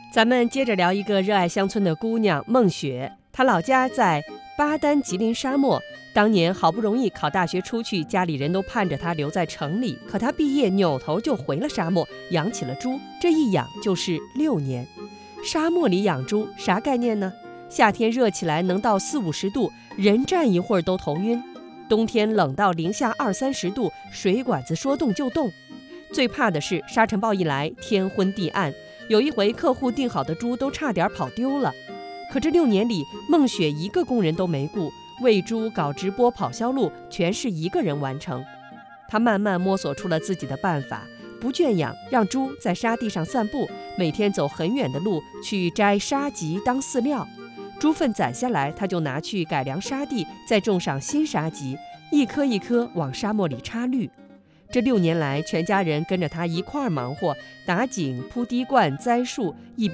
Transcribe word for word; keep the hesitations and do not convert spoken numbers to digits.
咱们接着聊一个热爱乡村的姑娘孟雪，她老家在巴丹吉林沙漠。当年好不容易考大学出去，家里人都盼着她留在城里，可她毕业扭头就回了沙漠，养起了猪，这一养就是六年。沙漠里养猪啥概念呢？夏天热起来能到四五十度，人站一会儿都头晕；冬天冷到零下二三十度，水管子说动就动。最怕的是沙尘暴一来，天昏地暗。有一回客户订好的猪都差点跑丢了，可这六年里，孟雪一个工人都没雇，喂猪、搞直播、跑销路，全是一个人完成。她慢慢摸索出了自己的办法，不圈养，让猪在沙地上散步，每天走很远的路去摘沙棘当饲料。猪粪攒下来，她就拿去改良沙地，再种上新沙棘，一颗一颗往沙漠里插绿。这六年来，全家人跟着他一块儿忙活，打井、铺滴灌、栽树，一